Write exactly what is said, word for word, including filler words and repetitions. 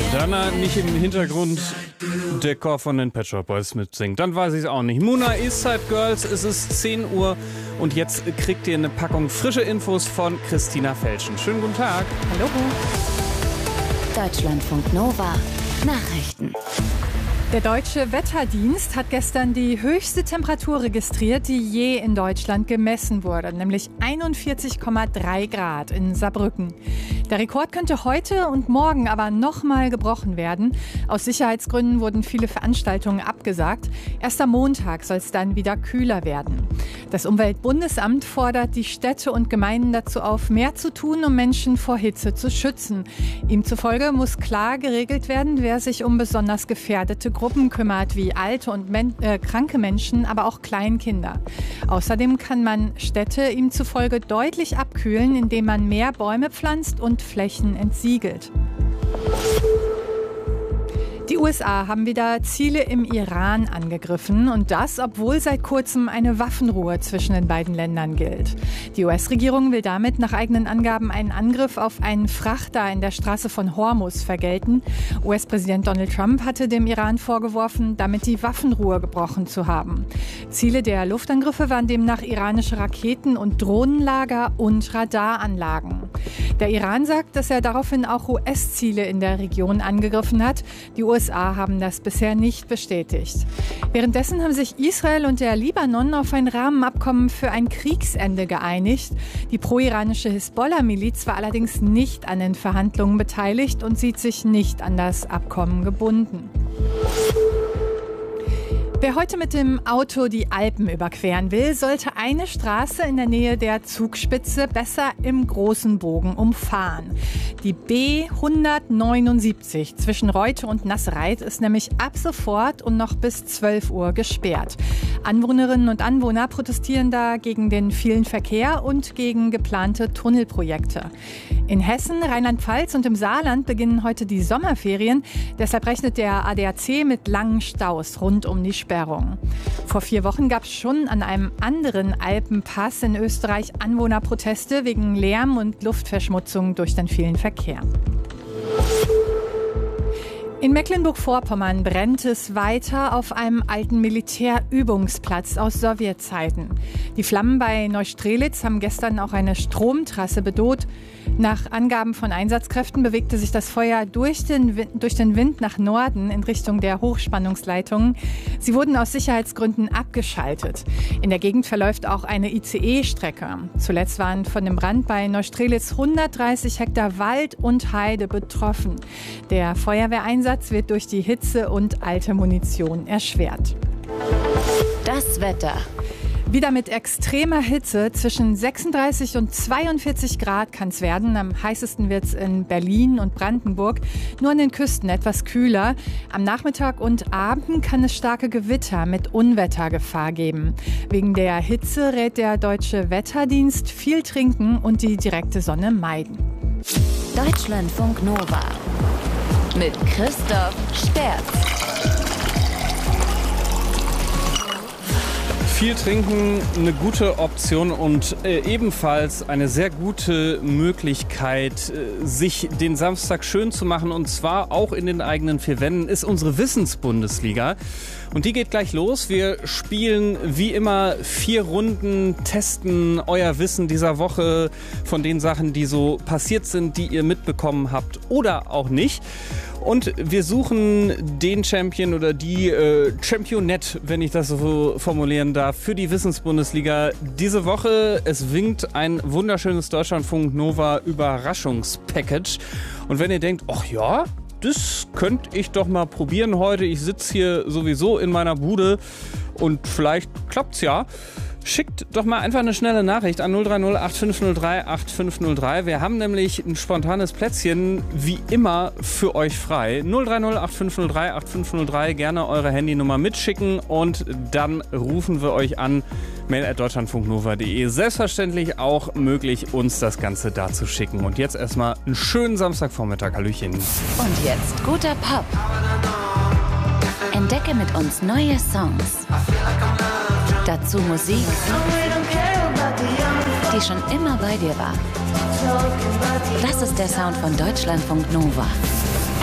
Dana nicht im Hintergrund der Chor von den Pet Shop Boys mitsingt, dann weiß ich es auch nicht. Muna, Eastside Girls, es ist zehn Uhr und jetzt kriegt ihr eine Packung frische Infos von Christina Felschen. Schönen guten Tag. Hallo. Deutschlandfunk Nova Nachrichten. Der Deutsche Wetterdienst hat gestern die höchste Temperatur registriert, die je in Deutschland gemessen wurde, nämlich einundvierzig Komma drei Grad in Saarbrücken. Der Rekord könnte heute und morgen aber nochmal gebrochen werden. Aus Sicherheitsgründen wurden viele Veranstaltungen abgesagt. Erst am Montag soll es dann wieder kühler werden. Das Umweltbundesamt fordert die Städte und Gemeinden dazu auf, mehr zu tun, um Menschen vor Hitze zu schützen. Ihm zufolge muss klar geregelt werden, wer sich um besonders gefährdete Gruppen kümmert, wie alte und men- äh, kranke Menschen, aber auch Kleinkinder. Außerdem kann man Städte ihm zufolge deutlich abkühlen, indem man mehr Bäume pflanzt und Flächen entsiegelt. Die U S A haben wieder Ziele im Iran angegriffen und das, obwohl seit kurzem eine Waffenruhe zwischen den beiden Ländern gilt. Die U S-Regierung will damit nach eigenen Angaben einen Angriff auf einen Frachter in der Straße von Hormuz vergelten. U S-Präsident Donald Trump hatte dem Iran vorgeworfen, damit die Waffenruhe gebrochen zu haben. Ziele der Luftangriffe waren demnach iranische Raketen- und Drohnenlager und Radaranlagen. Der Iran sagt, dass er daraufhin auch U S-Ziele in der Region angegriffen hat. Die U S A haben das bisher nicht bestätigt. Währenddessen haben sich Israel und der Libanon auf ein Rahmenabkommen für ein Kriegsende geeinigt. Die pro-iranische Hisbollah-Miliz war allerdings nicht an den Verhandlungen beteiligt und sieht sich nicht an das Abkommen gebunden. Wer heute mit dem Auto die Alpen überqueren will, sollte eine Straße in der Nähe der Zugspitze besser im großen Bogen umfahren. Die B hundertneunundsiebzig zwischen Reute und Nassereit ist nämlich ab sofort und noch bis zwölf Uhr gesperrt. Anwohnerinnen und Anwohner protestieren da gegen den vielen Verkehr und gegen geplante Tunnelprojekte. In Hessen, Rheinland-Pfalz und im Saarland beginnen heute die Sommerferien. Deshalb rechnet der A D A C mit langen Staus rund um die Sperrung. Vor vier Wochen gab es schon an einem anderen Alpenpass in Österreich Anwohnerproteste wegen Lärm und Luftverschmutzung durch den vielen Verkehr. In Mecklenburg-Vorpommern brennt es weiter auf einem alten Militärübungsplatz aus Sowjetzeiten. Die Flammen bei Neustrelitz haben gestern auch eine Stromtrasse bedroht. Nach Angaben von Einsatzkräften bewegte sich das Feuer durch den, Wind, durch den Wind nach Norden in Richtung der Hochspannungsleitungen. Sie wurden aus Sicherheitsgründen abgeschaltet. In der Gegend verläuft auch eine I C E-Strecke. Zuletzt waren von dem Brand bei Neustrelitz hundertdreißig Hektar Wald und Heide betroffen. Der Feuerwehreinsatz wird durch die Hitze und alte Munition erschwert. Das Wetter. Wieder mit extremer Hitze. Zwischen sechsunddreißig und zweiundvierzig Grad kann es werden. Am heißesten wird es in Berlin und Brandenburg. Nur an den Küsten etwas kühler. Am Nachmittag und Abend kann es starke Gewitter mit Unwettergefahr geben. Wegen der Hitze rät der Deutsche Wetterdienst viel trinken und die direkte Sonne meiden. Deutschlandfunk Nova mit Christoph Sterz. Viel trinken, eine gute Option und äh, ebenfalls eine sehr gute Möglichkeit, äh, sich den Samstag schön zu machen, und zwar auch in den eigenen vier Wänden, ist unsere Wissensbundesliga. Und die geht gleich los. Wir spielen wie immer vier Runden, testen euer Wissen dieser Woche von den Sachen, die so passiert sind, die ihr mitbekommen habt oder auch nicht. Und wir suchen den Champion oder die äh, Championette, wenn ich das so formulieren darf, für die Wissensbundesliga diese Woche. Es winkt ein wunderschönes Deutschlandfunk Nova Überraschungspackage. Und wenn ihr denkt, ach ja, das könnte ich doch mal probieren heute. Ich sitze hier sowieso in meiner Bude und vielleicht klappt's ja. Schickt doch mal einfach eine schnelle Nachricht an null drei null acht fünf null drei acht fünf null drei. Wir haben nämlich ein spontanes Plätzchen wie immer für euch frei. null drei null acht fünf null drei acht fünf null drei. Gerne eure Handynummer mitschicken und dann rufen wir euch an. mail at deutschlandfunknova punkt de. Selbstverständlich auch möglich, uns das Ganze da zu schicken. Und jetzt erstmal einen schönen Samstagvormittag. Hallöchen. Und jetzt guter Pop. Entdecke mit uns neue Songs. Dazu Musik, die schon immer bei dir war. Das ist der Sound von Deutschlandfunk Nova.